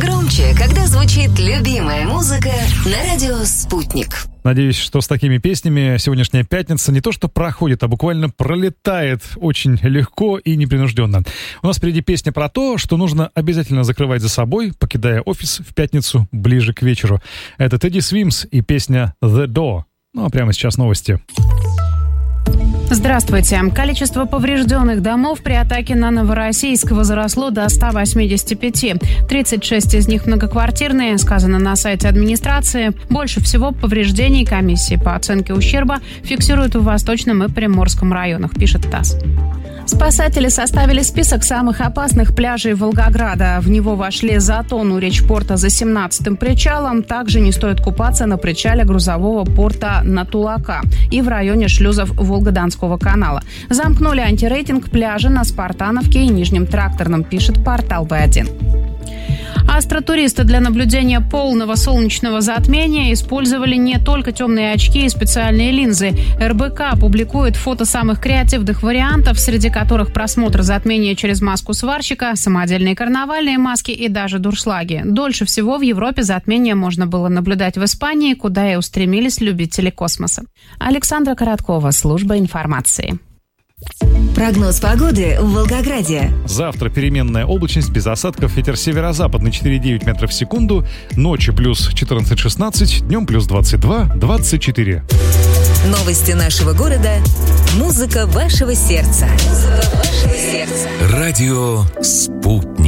громче, когда звучит любимая музыка на радио «Спутник». Надеюсь, что с такими песнями сегодняшняя пятница не то что проходит, а буквально пролетает очень легко и непринужденно. У нас впереди песня про то, что нужно обязательно закрывать за собой, покидая офис в пятницу ближе к вечеру. Это Тедди Свимс и песня «The Door». Ну а прямо сейчас новости. Здравствуйте. Количество поврежденных домов при атаке на Новороссийск возросло до 185. 36 из них многоквартирные, сказано на сайте администрации. Больше всего повреждений комиссии по оценке ущерба фиксируют в Восточном и Приморском районах, пишет ТАСС. Спасатели составили список самых опасных пляжей Волгограда. В него вошли Затон у речпорта за 17-м причалом. Также не стоит купаться на причале грузового порта Натулака и в районе шлюзов Волгодонского канала. Замкнули антирейтинг пляжа на Спартановке и Нижнем Тракторном, пишет портал В1. Астротуристы для наблюдения полного солнечного затмения использовали не только темные очки и специальные линзы. РБК публикует фото самых креативных вариантов, среди которых просмотр затмения через маску сварщика, самодельные карнавальные маски и даже дуршлаги. Дольше всего в Европе затмение можно было наблюдать в Испании, куда и устремились любители космоса. Александра Короткова, служба информации. Прогноз погоды в Волгограде. Завтра переменная облачность, без осадков, ветер северо-западный 4,9 метров в секунду, ночью плюс 14-16, днем плюс 22-24. Новости нашего города. Музыка вашего сердца. Радио «Спутник».